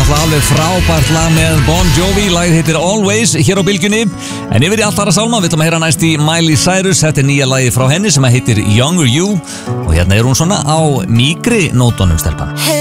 náttúrulega alveg frábært lag með Bon Jovi. Lagið heitir Always hér á Bylgjunni. En yfir í allt aðra sálma, við ætlum að heyra næst í Miley Cyrus. Þetta er nýja lagið frá henni sem heitir Younger You. Og hérna er hún svona á mýgri nótunum, stelpan.